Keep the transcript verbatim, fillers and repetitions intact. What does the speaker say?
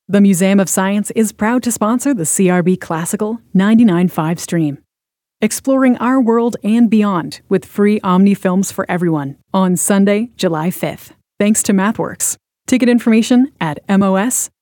The Museum of Science is proud to sponsor the C R B Classical ninety-nine point five stream. Exploring our world and beyond with free Omni films for everyone on Sunday, July fifth. Thanks to MathWorks. Ticket information at mos